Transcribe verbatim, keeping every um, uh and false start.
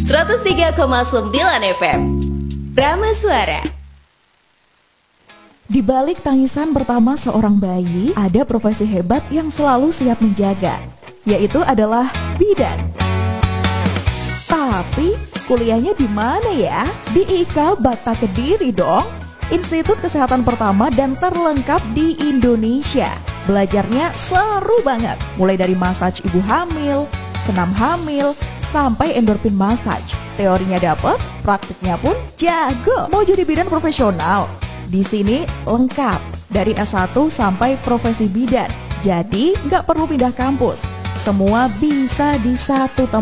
seratus tiga koma sembilan F M. Rama Suara. Di balik tangisan pertama seorang bayi, ada profesi hebat yang selalu siap menjaga, yaitu adalah bidan. Tapi kuliahnya di mana ya? Di I K A Bakta Kediri dong. Institut Kesehatan pertama dan terlengkap di Indonesia. Belajarnya seru banget, mulai dari massage ibu hamil, senam hamil, sampai endorfin massage. Teorinya dapet, praktiknya pun jago. Mau jadi bidan profesional? Di sini lengkap, dari S satu sampai profesi bidan. Jadi nggak perlu pindah kampus, semua bisa di satu tempat.